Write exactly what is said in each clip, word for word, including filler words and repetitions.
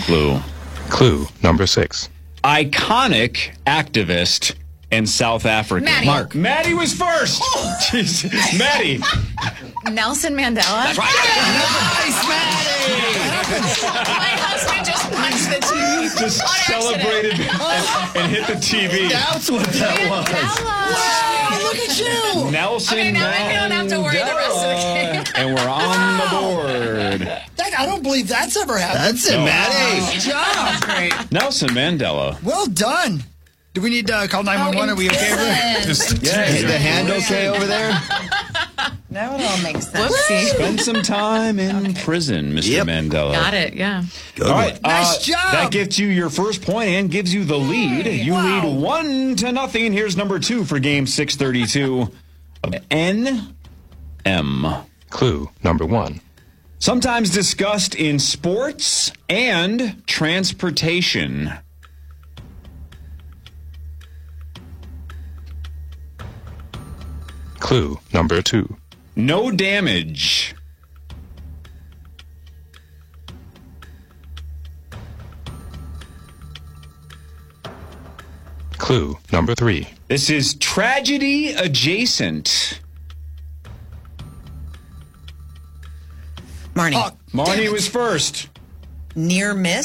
Clue. Clue number six. Iconic activist in South Africa. Maddie. Mark. Maddie was first. Jeez. Maddie. Nelson Mandela. That's right. Nice, Maddie! My husband just punched the T V. Just on celebrated and, and hit the T V. That's what that was. Mandela. Look at you! Nelson Okay, now we don't have to worry the rest of the game. Mandela. And we're on the board. That, I don't believe that's ever happened. That's it, Maddie. Good job. Great. Nelson Mandela. Well done. Do we need to call nine one one? Are we okay over there? Just, yeah, is the hand okay over there? Now it all makes sense. Whoopsie. Spend some time in prison, Mister Yep. Mandela. Got it, yeah. Good All right. Nice uh, job. That gets you your first point and gives you the lead. You Wow. lead one to nothing. Here's number two for game six thirty-two of N M. Clue number one. Sometimes discussed in sports and transportation. Clue number two. No damage. Clue number three. This is tragedy adjacent. Marnie. Oh, Marnie was first. Near miss.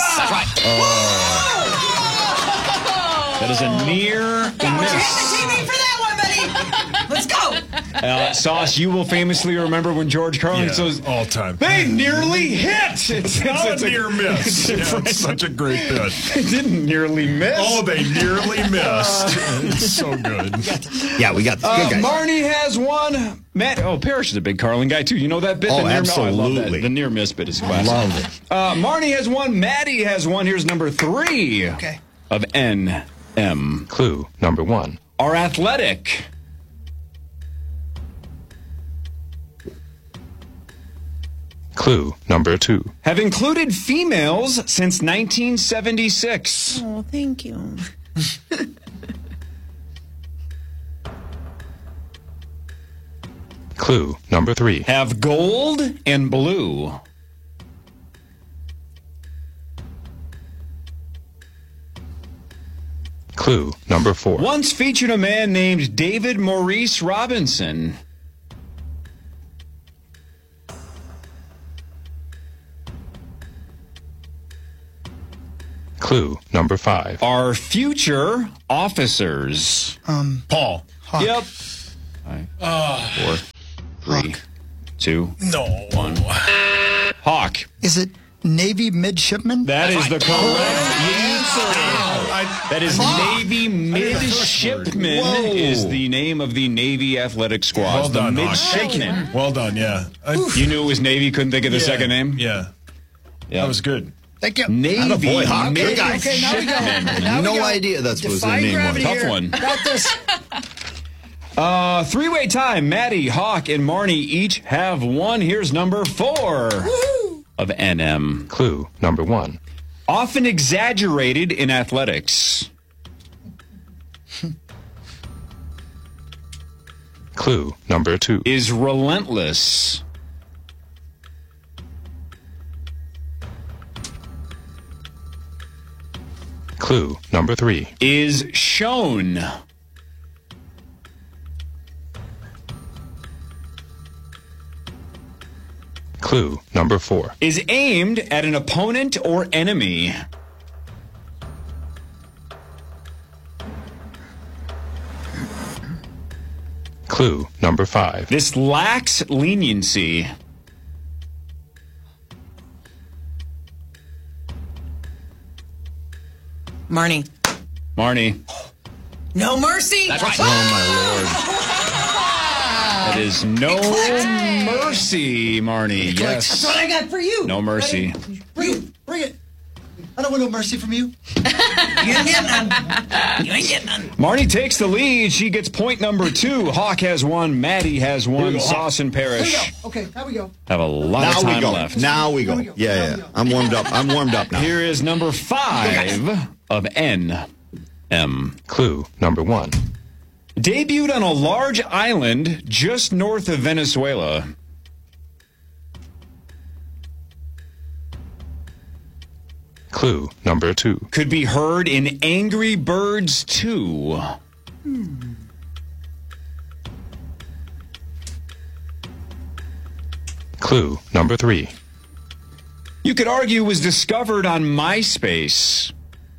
That is a near Hit the miss. T V for that one, buddy. Let's go. Uh, Sauce, you will famously remember when George Carlin Yeah, says, all time. they nearly hit. It's, it's, Not it's a near miss. It's, Yeah, it's such a great bit. It didn't nearly miss. Oh, they nearly missed. It's so good. Yeah, we got the Uh, good guys. Marnie has one. Matt, oh, Parrish is a big Carlin guy, too. You know that bit? Oh, the near, Oh, I love that. absolutely. The near miss bit is classic. Love it. Uh, Marnie has one. Maddie has one. Here's number three Okay. of N M. Clue number one. Are athletic. Clue number two. Have included females since nineteen seventy-six. Oh, thank you. Clue number three. Have gold and blue. Clue number four. Once featured a man named David Maurice Robinson. Clue number five. Are future officers. Um, Paul. Hawk. Yep. Five, four, three, two, No. one. Hawk. Is it Navy midshipman? That is the correct answer. I, That is Hawk. Navy Midshipman Whoa. is the name of the Navy athletic squad. well the done, Hawk. Midshipman. Well done, yeah. I, You knew it was Navy, couldn't think of the yeah, second name? Yeah. Yeah. That was good. Thank you. Navy Attaboy, Hawk. Good guy. Okay, now we go. Midshipman. Now we No go. idea that's what his Defying name was. gravity Tough here. one. Got this. Uh, three-way time. Maddie, Hawk, and Marnie each have one. Here's number four of N M. Clue number one. Often exaggerated in athletics. Clue number two. Is relentless. Clue number three. Is shown. Clue number four. Is aimed at an opponent or enemy. Clue number five. This lacks leniency. Marnie. Marnie. No mercy. That's right. Oh, my lord. That is no mercy, Marnie. That's Yes. what I got for you. No mercy. Bring it. Bring it. I don't want no mercy from you. You ain't getting none. You ain't getting none. Marnie takes the lead. She gets point number two. Hawk has one. Maddie has one. Sauce and Here we Parrish go. Okay, now we go. have a lot Now of we time go. left. Now we go. Now we go. Yeah, Now yeah. we go. I'm warmed up. I'm warmed up now. Here is number five of N M. Clue number one. Debuted on a large island just north of Clue number two. Could be heard in Angry Birds two. Clue number three. You could argue was discovered on MySpace.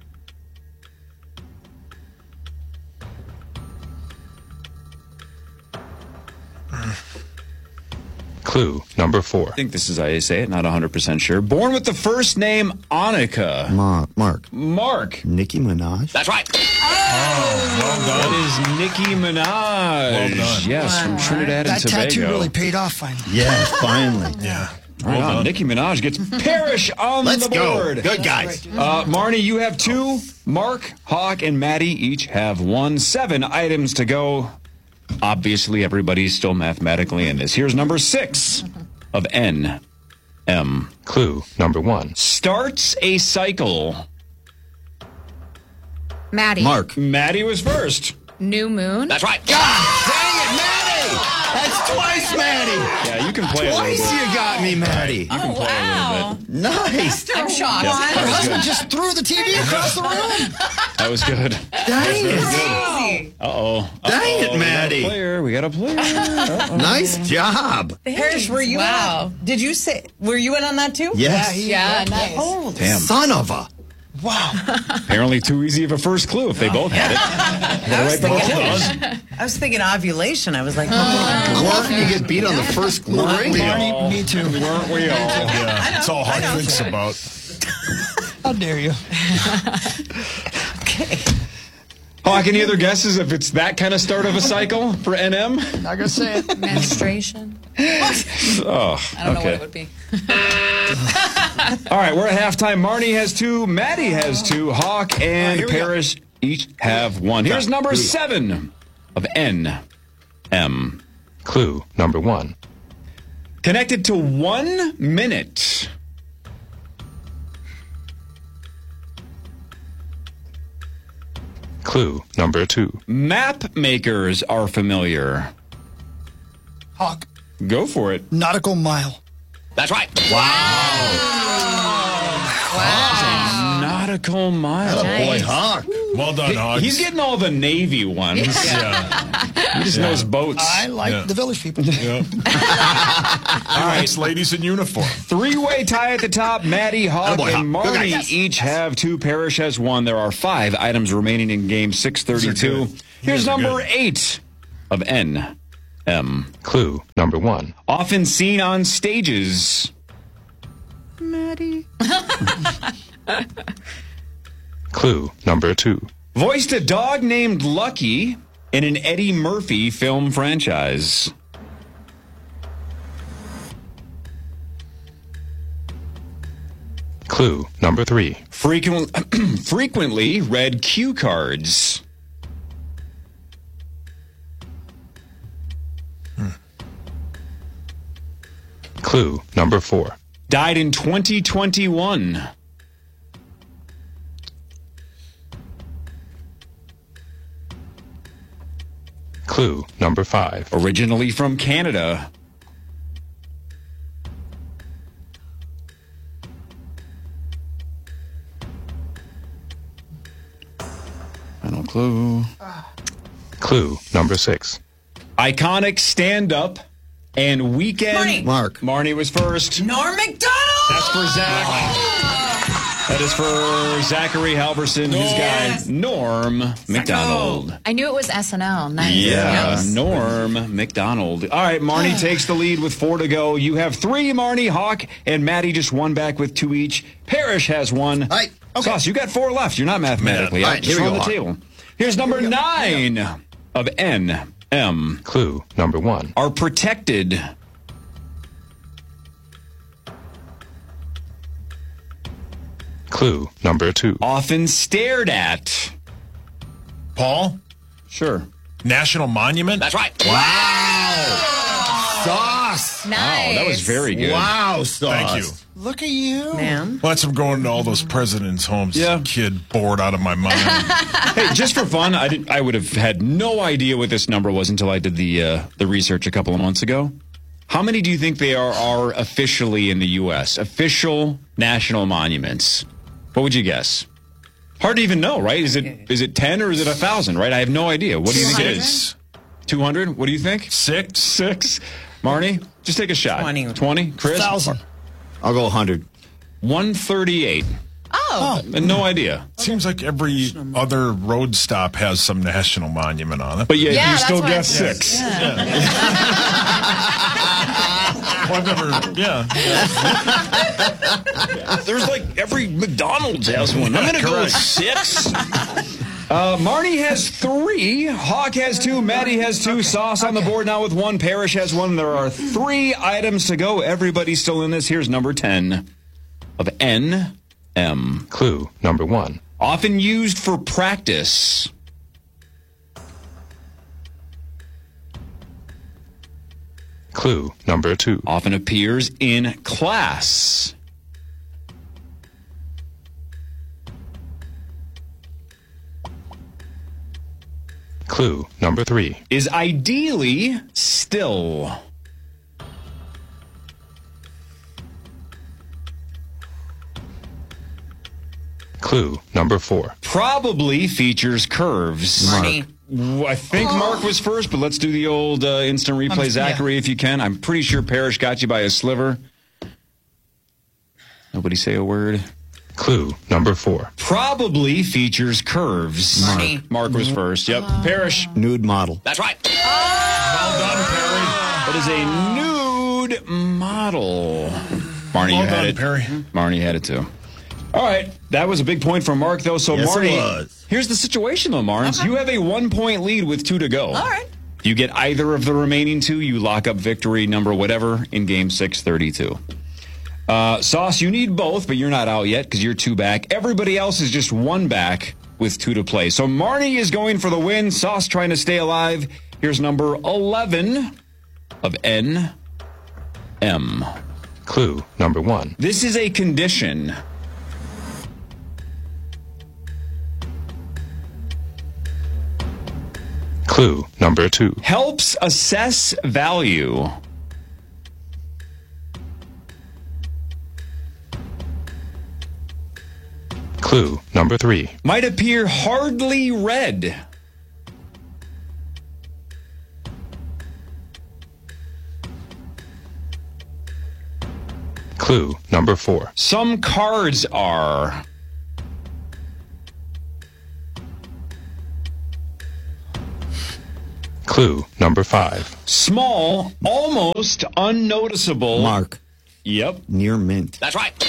Clue number four. I think this is how you say it, not one hundred percent sure. Born with the first name Annika. Ma- Mark. Mark. Nicki Minaj. That's right. Well That done. is Nicki Minaj. Well done. Yes, from Trinidad That and Tobago. tattoo really paid off finally. Yes, finally. Yeah. Right Well on. done. Nicki Minaj gets Parrish on Let's the go. board. Good guys. Uh, Marnie, you have two. Mark, Hawk, and Maddie each have one. Seven items to go. Obviously, everybody's still mathematically in this. Here's number six of N M. Clue number one. Starts a cycle. Maddie. Mark. Maddie was first. New moon. That's right. Dang it, Maddie! That's twice, Maddie! Yeah, you can play a little Twice bit. you got me, Maddie. Oh, wow. Nice. I'm shocked. Her That was husband good. just threw the T V across the room. That was good. Dang it. Uh-oh. Dang it, Uh-oh. Maddie. We got a player. We got a player. Uh-oh. Nice job. Parrish, were you Wow. in? Did you say? Were you in on that too? Yes. Yeah, nice. Oh, Damn. Son of a. Wow. Apparently too easy of a first clue if they both had it. I was, Right, thinking, I was thinking ovulation. I was like, oh, Or you get beat on the first clue. Weren't we Marnie, all? me too. Weren't we all? Yeah. That's all Hawk thinks about. How dare you? okay. Hawk, any other guesses if it's that kind of start of a cycle for N M? Not gonna say it. Menstruation. Oh, I don't know what okay. it would be. All right, we're at halftime. Marnie has two, Maddie has two, Hawk and here we go. Parrish each have one. Here's number seven of N M. Clue number one. Connected to one minute. Clue number two. Map makers are familiar. Hawk. Go for it. Nautical mile. That's right. Nautical mile. Boy, Hawk. Well done, Hawk. He's getting all the Navy ones. Yeah. He just knows boats. I like Yeah. the village people. Yeah. All right, ladies in uniform. Three-way tie at the top. Maddie, Hawk, Attaboy, and Hawk. Good guy, Marnie yes. each have two. Parrish has one. There are five items remaining in game six thirty-two. good. Here's These are number good. eight of N M. Clue number one. Often seen on stages. Clue number two. Voiced a dog named Lucky in an Eddie Murphy film franchise. Clue number three. Frequent, frequently read cue cards. Clue number four. Died in twenty twenty-one. Clue number five. Originally from Canada. Final clue. Clue number six. Iconic stand-up and weekend. Marnie. Mark. Marnie was first. Norm McDonald. That's for Zach. That is for Zachary Halverson, who's Yes. guy Norm McDonald. I knew it was S N L. Nice. Yeah, Yes. Norm McDonald. All right, Marnie takes the lead with four to go. You have three, Marnie, Hawk, and Maddie just one back with two each. Parrish has one. All right. Sauce, you got four left. You're not mathematically All out. right, Just here we on go, the Hawk. table. Here's number nine of N M. Clue number one. Are protected. Clue number two. Often stared at. Paul, Sure. National Monument. That's right. Sauce. Nice. Oh, that was very good. Wow, Sauce. Thank you. Look at you. Man. Well, that's from going to all those presidents' homes. Yeah. As a kid, bored out of my mind. Hey, just for fun, I did, I would have had no idea what this number was until I did the uh, the research a couple of months ago. How many do you think they are are officially in the U S? Official national monuments. What would you guess? Hard to even know, right? Is it is it ten or is it one thousand, right? I have no idea. What do you think it is? two hundred? What do you think? Six. Six. Marnie, just take a shot. twenty. twenty? Chris? Thousand. I'll go one hundred. one thirty-eight. Oh. Uh, no idea. Seems like every other road stop has some national monument on it. But yet Yeah, you that's still what I guess said. six. Well, I've never, yeah. There's like every McDonald's has one. I'm going to go with six. Uh, Marnie has three. Hawk has two. Maddie has two. Sauce on the board now with one. Parrish has one. There are three items to go. Everybody's still in this. Here's number ten of N M. Clue number one. Often used for practice. Clue number two. Often appears in class. Clue number three. Is ideally still. Clue number four. Probably features curves. Marnie. I think Mark was first, but let's do the old uh, instant replay, Um, Zachary, yeah. if you can. I'm pretty sure Parrish got you by a sliver. Nobody say a word. Clue number four. Probably features curves. Mark. Mark was first. Yep. Parrish. Nude model. That's right. Well done, Perry. That is a nude model. Marnie, Well you had done, it. Perry. Marnie had it too. All right. That was a big point from Mark, though. So, Yes, it Marnie, was. here's the situation, though, Marnes. You have a one-point lead with two to go. All right. If you get either of the remaining two, you lock up victory number whatever in game six thirty-two. Uh, Sauce, you need both, but you're not out yet because you're two back. Everybody else is just one back with two to play. So Marnie is going for the win. Sauce trying to stay alive. Here's number eleven of N M. Clue number one. This is a condition. Clue number two. Helps assess value. Clue number three. Might appear hardly red. Clue number four. Some cards are. Clue number five. Small, almost unnoticeable. Mark. Yep. Near mint. That's right.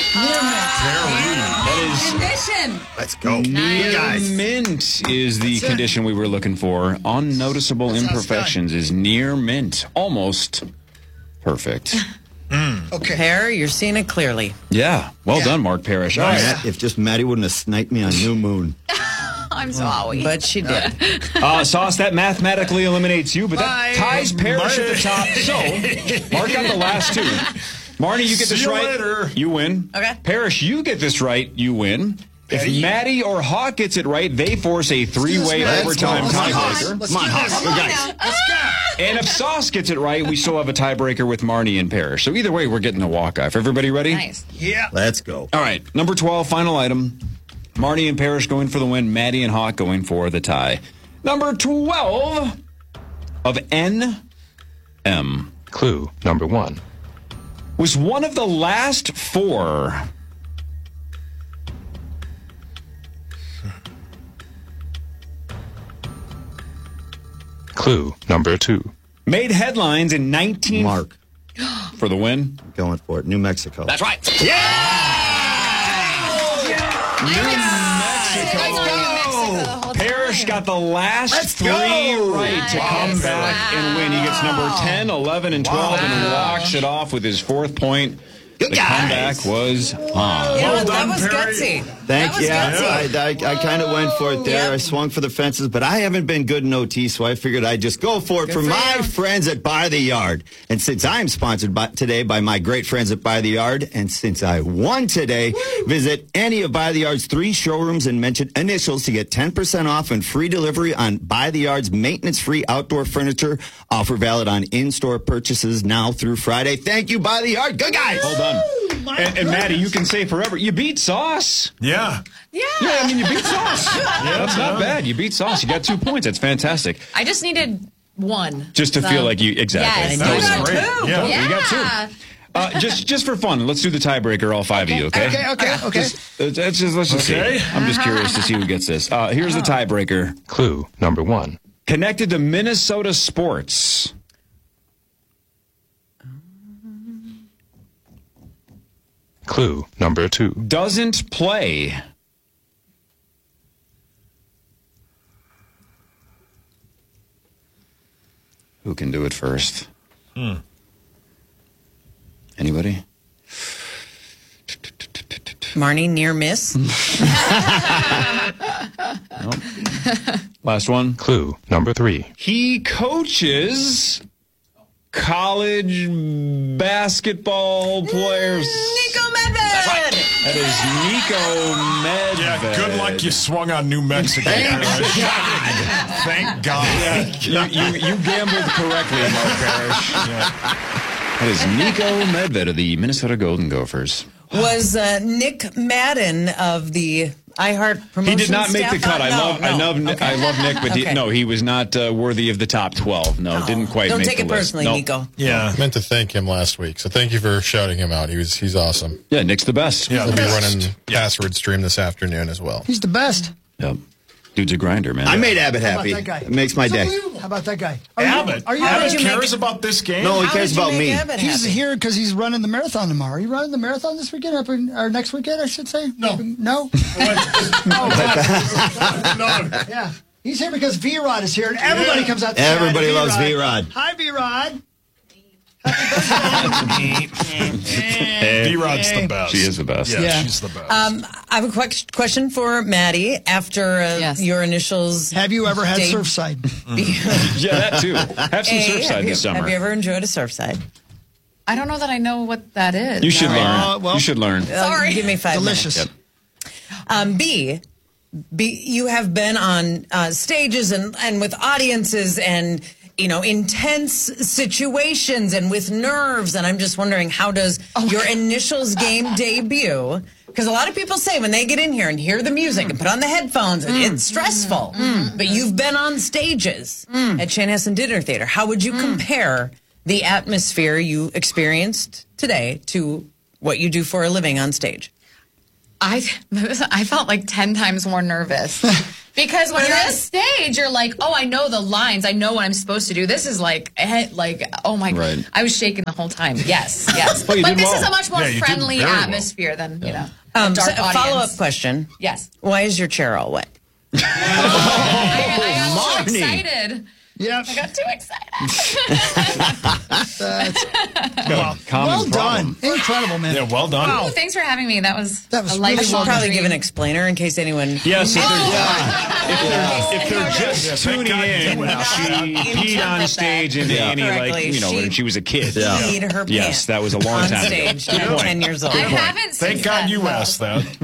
That Condition. Let's go. is Guys. mint is the condition we were looking for. Unnoticeable how it's imperfections is near mint. Almost perfect. Okay. Pear, you're seeing it clearly. Yeah. Well Yeah. done, Mark Parrish. All right. Matt, if just Maddie wouldn't have sniped me on New Moon. I'm sorry. But she did. Uh, Sauce, that mathematically eliminates you, but that Bye. ties Parrish at the top. So, Mark got the last two. Marnie, you get See this you right. later. You win. Okay. Parrish, you get this right. You win. If Patty. Maddie or Hawk gets it right, they force a three-way Let's overtime go. Come on, tiebreaker. Let's Come on, do this. Hawk. Come on Guys. now. Let's go. And if Sauce gets it right, we still have a tiebreaker with Marnie and Parrish. So either way, we're getting a walk-off. Everybody ready? Nice. Yeah. Let's go. All right. Number twelve, final item. Marnie and Parrish going for the win. Maddie and Hawk going for the tie. Number twelve of N M. Clue number one. Was one of the last four. Clue number two. Made headlines in nineteen... Mark. For the win? Going for it. New Mexico. That's right. Parrish got the last Let's three go. right to come back and win. He gets number ten, eleven, and twelve and walks it off with his fourth point. Good The guys. comeback was on. Yeah, Well that done, was Perry. gutsy. Thank That you. was Yeah, gutsy. I, I, I kind of went for it there. Yep. I swung for the fences, but I haven't been good in O T, so I figured I'd just go for it for, for my you. friends at By the Yard. And since I'm sponsored by, today by my great friends at By the Yard, and since I won today, visit any of By the Yard's three showrooms and mention initials to get ten percent off and free delivery on By the Yard's maintenance-free outdoor furniture. Offer valid on in-store purchases now through Friday. Thank you, By the Yard. Good guys. Hold done. my And, and Maddie, goodness. you can say forever, you beat Sauce. Yeah. Yeah. Yeah, I mean, you beat Sauce. Yeah, that's not bad. You beat Sauce. You got two points. That's fantastic. I just needed one. Just to So- feel like you, exactly. Yes. That You was got great. two. Yeah. Yeah. You got two. Uh, just, just for fun, let's do the tiebreaker, all five of you, okay? Okay, okay, okay. Just, uh, let's just, let's just Okay. see. I'm just curious to see who gets this. Uh, here's the tiebreaker. Clue number one. Connected to Minnesota sports. Clue number two. Doesn't play. Who can do it first? Hmm. Anybody? Marnie, near miss. Last one. Clue number three. He coaches college basketball players. Nico Medved. That is Nico Medved. Yeah, good luck you swung on New Mexico. Parrish. Thank God. You, you, you gambled correctly, Mark Parrish. That is Nico Medved of the Minnesota Golden Gophers. Was uh, Nick Madden of the iHeart He promotion did not make staff? the cut. Uh, I no, love, I no. love, Ni- Okay. I love Nick, but he, Okay. no, he was not uh, worthy of the top twelve. No, didn't quite Don't make take the it list. personally, No. Nico. Yeah. I meant to thank him last week, so thank you for shouting him out. He was he's awesome. Yeah, Nick's the best. Yeah. He'll be Best. running password stream this afternoon as well. He's the best. Yep. Dude's a grinder, man. I made Abbott How happy. about that guy? It makes my It's day. unbelievable. How about that guy? Are Abbott. You, are you? Abbott did you cares make- about this game? No, he How cares did you about make me. Abbott He's happy? here because he's running the marathon tomorrow. Are you running the marathon this weekend or, or next weekend? I should say. No. No. No. Yeah. He's here because V-Rod is here, and everybody comes out to say hi to Everybody loves V-Rod. V-Rod. Hi, V-Rod. D-Rod's the best. She is the best. Yeah, Yeah. she's the best. Um, I have a quick question for Maddie. After uh, Yes. your initials, Have you ever had Dave- Surfside? Yeah, that too. Have some A, Surfside have you, this summer. Have you ever enjoyed a Surfside? I don't know that I know what that is. You should No. learn. Uh, well- you should learn. Sorry. Give me five Delicious. minutes. Um, B, B, you have been on uh, stages and, and with audiences and, you know, intense situations and with nerves. And I'm just wondering, how does your initials game debut? Because a lot of people say when they get in here and hear the music and put on the headphones, and it's stressful. But you've been on stages at Chanhassen Dinner Theater. How would you compare the atmosphere you experienced today to what you do for a living on stage? I I felt like ten times more nervous because when you're on stage, you're like, oh, I know the lines, I know what I'm supposed to do. This is like, eh, like, oh my, Right. I was shaking the whole time. Yes, yes. Well, you but did this well. is a much more Yeah, you did friendly very well. atmosphere than you know Um, a dark so, audience. follow-up question. Yes. Why is your chair all wet? I, I got too Marnie. excited. Yeah. I got too excited. That's, Well, well done. Incredible, man. Yeah, well done. Oh, thanks for having me. That was That was a really I lifelong should probably dream. give an explainer in case anyone. Yes, if Oh. they're, if they're just Yeah, thank tuning God you in, did she peed on stage and Annie, like, Correctly. you know, when She she was a kid. peed her Yes, pants that was a long on time stage ago. at ten years old. I haven't seen Thank God that, you though. asked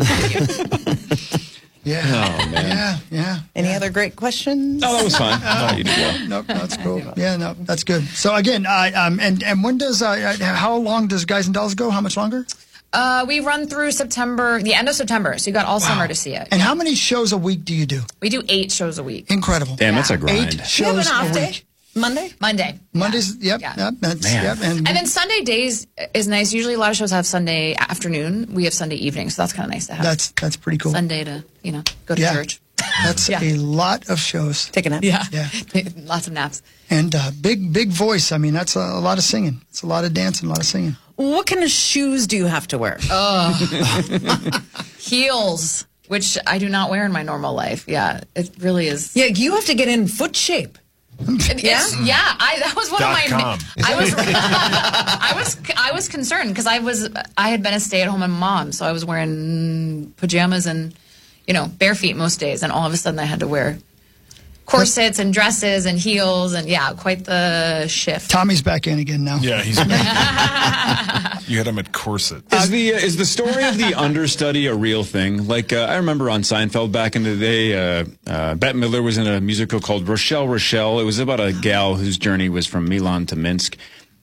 that. Yeah. Oh, man. Yeah, yeah. Any other great questions? Oh, that was fun. Oh, you did well. Nope, that's cool. Yeah, no, that's good. So again, uh, um, and and when does uh, how long does Guys and Dolls go? How much longer? Uh, we run through September, the end of September, so you got all summer to see it. And how many shows a week do you do? We do eight shows a week. Incredible. Damn, that's a grind. Eight Do you have shows an off a day? week. Monday? Monday. Mondays. Yep. Yeah. Yep. That's, Man. yep. And, And then Sunday days is nice. Usually a lot of shows have Sunday afternoon. We have Sunday evening, so that's kind of nice to have. that's that's pretty cool. Sunday to, you know, go to Yeah. church. That's Yeah. a lot of shows. Take a nap. Yeah. Yeah. Lots of naps. And uh, big big voice. I mean, that's a, a lot of singing. It's a lot of dancing, a lot of singing. What kind of shoes do you have to wear? Heels, which I do not wear in my normal life. Yeah, it really is. Yeah, you have to get in foot shape. It- it's- yeah, I that was one Dot of my. com. I was, I was, I was concerned because I was, I had been a stay-at-home mom, so I was wearing pajamas and, you know, bare feet most days, and all of a sudden I had to wear corsets and dresses and heels, and yeah, quite the shift. Tommy's back in again now. Yeah, he's back. You had him at corset. Is the uh, is the story of the understudy a real thing? Like uh, I remember on Seinfeld back in the day, uh, uh, Bette Midler was in a musical called Rochelle Rochelle. It was about a gal whose journey was from Milan to Minsk,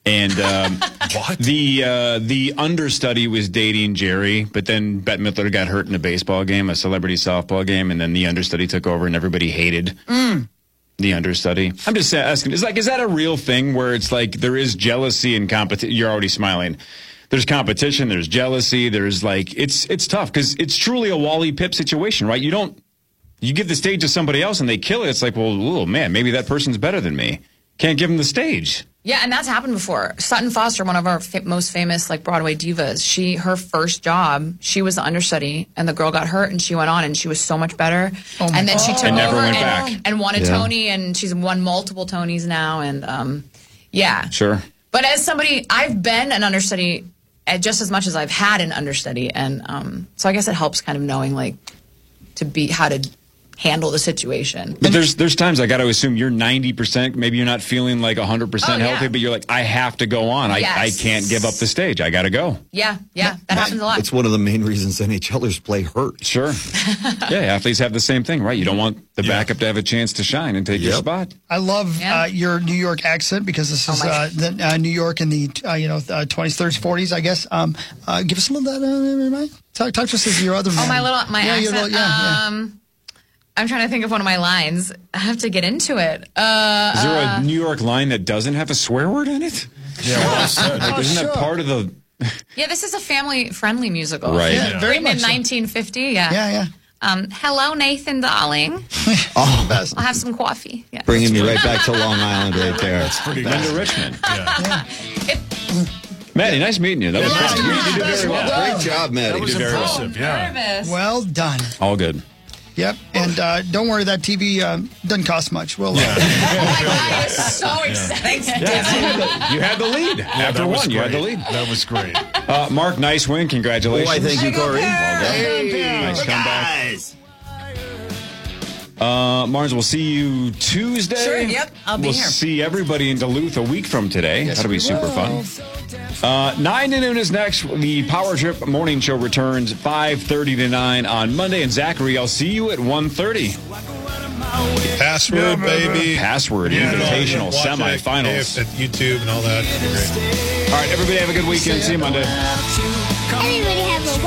And um, What? the uh, the understudy was dating Jerry, but then Bette Midler got hurt in a baseball game, a celebrity softball game, and then the understudy took over, and everybody hated the understudy. I'm just asking, is like, is that a real thing where it's like there is jealousy and competition? You're already smiling. There's competition, there's jealousy, there's like it's it's tough because it's truly a Wally Pipp situation, right? You don't you give the stage to somebody else and they kill it. It's like, well, oh man, maybe that person's better than me. Can't give them the stage. Yeah, and that's happened before. Sutton Foster, one of our fa- most famous like Broadway divas, she her first job, she was the understudy, and the girl got hurt, and she went on, and she was so much better. Oh my and then she God. took And never over went and, back. and won a Yeah. Tony, and she's won multiple Tonys now. And um, yeah, Sure. But as somebody, I've been an understudy uh, just as much as I've had an understudy, and um, so I guess it helps kind of knowing like to be how to handle the situation. But there's there's times I got to assume you're ninety percent. Maybe you're not feeling like one hundred percent Oh, yeah. healthy, but you're like, I have to go on. I, I Yes. can't give up the stage. I got to go. Yeah, yeah, that happens a lot. It's one of the main reasons NHLers play hurt. Sure. Yeah, athletes have the same thing, right? You don't want the backup to have a chance to shine and take your Yep. spot. I love Yeah. uh, your New York accent because this is my uh, the, uh, New York in the uh, you know uh, twenties, thirties, forties, I guess. Um, uh, give us a little of that. Uh, everybody. talk, talk to us as your other. Oh, man. my little my yeah, your accent. little- yeah, yeah. Um, I'm trying to think of one of my lines. I have to get into it. Uh, Is there a New York line that doesn't have a swear word in it? Yeah, well said. Like, isn't sure. that part of the yeah, this is a family-friendly musical. right? Yeah, very Written much in so. nineteen fifty. Yeah. Yeah, yeah. Um, hello, Nathan, darling. Oh, Best. I'll have some coffee. Yeah. bringing me right back to Long Island right there. Pretty Linda good. Richmond. Yeah. Maddie, nice meeting you. That was nice fun. to meet You you. did very well. Great job, Maddie. That was very well. impressive. Yeah. Nervous. Well done. All good. Yep. And uh, don't worry, that T V um, doesn't cost much. We'll. Uh, Oh my God, I was so excited. You had the lead. After that was one, you had the great. lead. That was great. Uh, Mark, nice win. Congratulations. Why, thank you, Corey. Nice comeback. Guys. Uh, Mars, we'll see you Tuesday. Sure, yep, I'll be we'll here. see everybody in Duluth a week from today. That'll be super fun. Uh, nine to noon is next. The Power Trip Morning Show returns five thirty to nine on Monday. And Zachary, I'll see you at one thirty. Password, baby. Password, Yeah, invitational, watch it semifinals. At YouTube and all that. It'll be great. All right, everybody have a good weekend. See you Monday. Everybody have a